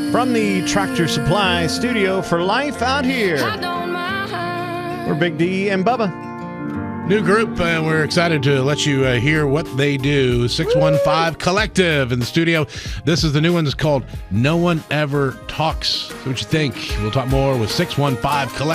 From the Tractor Supply studio for life out here. We're Big D and Bubba. New group, and we're excited to let you hear what they do. 615 Collective in the studio. This is the new one that's called No One Ever Talks. See what you think. We'll talk more with 615 Collective.